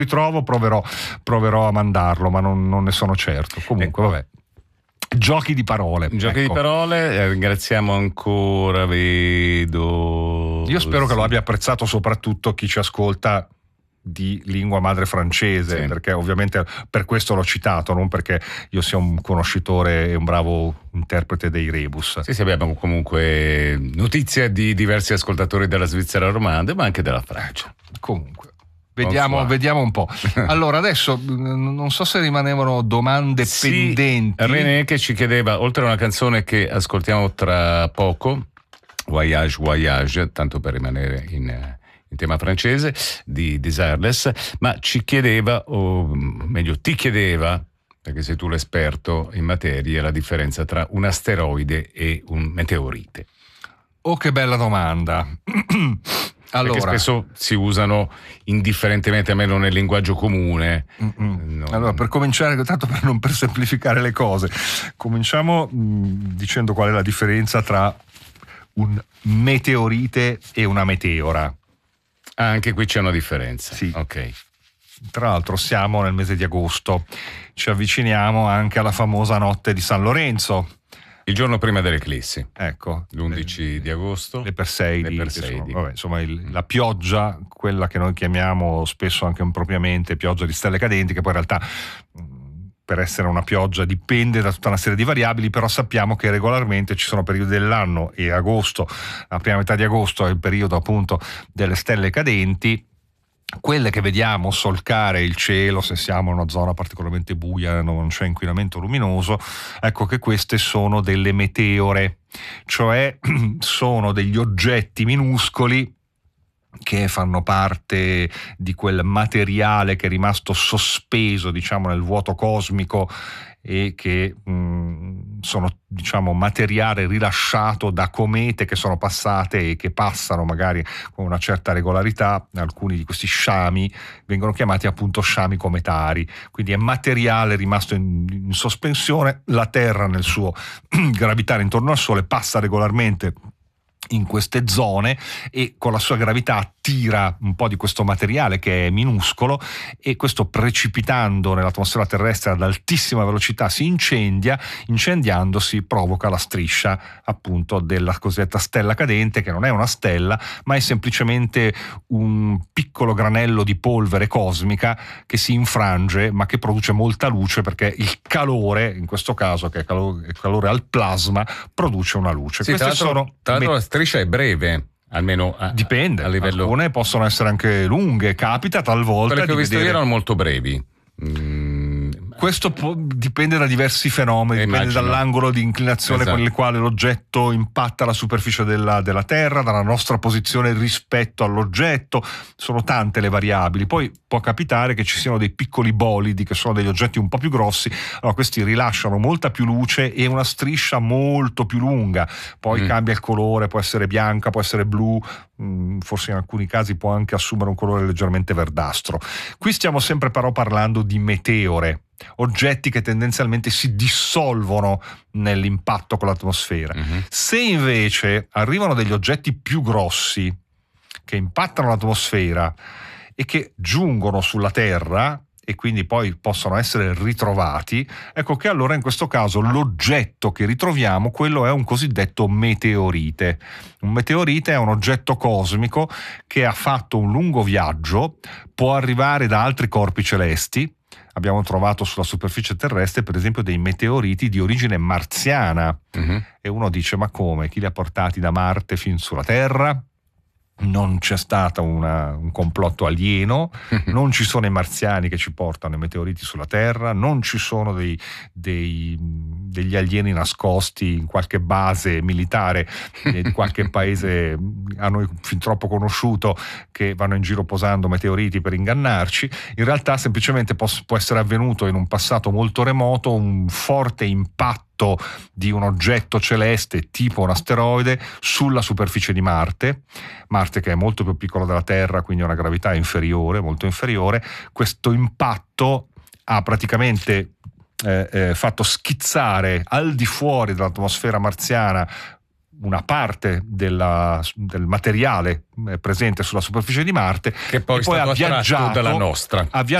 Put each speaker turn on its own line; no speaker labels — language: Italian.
ritrovo proverò a mandarlo, ma non ne sono certo. Comunque vabbè, giochi di parole.
Di parole, ringraziamo ancora, vedo.
Io spero che lo abbia apprezzato soprattutto chi ci ascolta di lingua madre francese, perché ovviamente per questo l'ho citato, non perché io sia un conoscitore e un bravo interprete dei rebus.
Sì, abbiamo comunque notizie di diversi ascoltatori della Svizzera romanda, ma anche della Francia.
Comunque vediamo un po'. Allora adesso non so se rimanevano domande pendenti.
René che ci chiedeva, oltre a una canzone che ascoltiamo tra poco, Voyage, tanto per rimanere in tema francese, di Desireless, ma ci chiedeva, o meglio ti chiedeva, perché sei tu l'esperto in materia, la differenza tra un asteroide e un meteorite.
Oh, che bella domanda. Allora,
perché spesso si usano indifferentemente, almeno nel linguaggio comune.
Allora, per cominciare, tanto per semplificare le cose, cominciamo dicendo qual è la differenza tra un meteorite e una meteora.
Anche qui c'è una differenza.
Sì.
Ok.
Tra l'altro siamo nel mese di agosto, ci avviciniamo anche alla famosa notte di San Lorenzo.
Il giorno prima dell'eclissi.
Ecco.
L'11 di agosto.
Le Perseidi. Vabbè, insomma, la pioggia, quella che noi chiamiamo spesso anche impropriamente pioggia di stelle cadenti, che poi in realtà per essere una pioggia dipende da tutta una serie di variabili, però sappiamo che regolarmente ci sono periodi dell'anno, e agosto, la prima metà di agosto è il periodo appunto delle stelle cadenti, quelle che vediamo solcare il cielo se siamo in una zona particolarmente buia, non c'è inquinamento luminoso. Ecco che queste sono delle meteore, cioè sono degli oggetti minuscoli che fanno parte di quel materiale che è rimasto sospeso, diciamo, nel vuoto cosmico, e che sono, diciamo, materiale rilasciato da comete che sono passate e che passano magari con una certa regolarità. Alcuni di questi sciami vengono chiamati appunto sciami cometari, quindi è materiale rimasto in sospensione. La Terra nel suo gravitare intorno al Sole passa regolarmente in queste zone e con la sua gravità attira un po' di questo materiale che è minuscolo, e questo, precipitando nell'atmosfera terrestre ad altissima velocità, si incendia. Incendiandosi provoca la striscia appunto della cosiddetta stella cadente, che non è una stella ma è semplicemente un piccolo granello di polvere cosmica che si infrange ma che produce molta luce, perché il calore, in questo caso che è calore al plasma, produce una luce.
Sì,
Queste
tra l'altro la striscia è breve, almeno
dipende,
a livello.
Alcune possono essere anche lunghe, capita talvolta.
Quelle che ho visto io erano molto brevi.
Questo dipende da diversi fenomeni, dipende dall'angolo di inclinazione con il quale l'oggetto impatta la superficie della Terra, dalla nostra posizione rispetto all'oggetto. Sono tante le variabili. Poi può capitare che ci siano dei piccoli bolidi, che sono degli oggetti un po' più grossi. Allora, questi rilasciano molta più luce e una striscia molto più lunga. Poi cambia il colore, può essere bianca, può essere blu, forse in alcuni casi può anche assumere un colore leggermente verdastro. Qui stiamo sempre però parlando di meteore, oggetti che tendenzialmente si dissolvono nell'impatto con l'atmosfera. Se invece arrivano degli oggetti più grossi che impattano l'atmosfera e che giungono sulla Terra e quindi poi possono essere ritrovati, ecco che allora in questo caso l'oggetto che ritroviamo, quello è un cosiddetto meteorite. Un meteorite è un oggetto cosmico che ha fatto un lungo viaggio, può arrivare da altri corpi celesti. Abbiamo trovato sulla superficie terrestre per esempio dei meteoriti di origine marziana, e uno dice: ma come? Chi li ha portati da Marte fin sulla Terra? Non c'è stato un complotto alieno, non ci sono i marziani che ci portano i meteoriti sulla Terra, non ci sono degli alieni nascosti in qualche base militare di qualche paese a noi fin troppo conosciuto, che vanno in giro posando meteoriti per ingannarci. In realtà semplicemente può essere avvenuto in un passato molto remoto un forte impatto di un oggetto celeste tipo un asteroide sulla superficie di Marte, che è molto più piccolo della Terra, quindi ha una gravità inferiore, molto inferiore. Questo impatto ha praticamente fatto schizzare al di fuori dell'atmosfera marziana una parte del materiale presente sulla superficie di Marte,
che poi è stato attratto dalla nostra.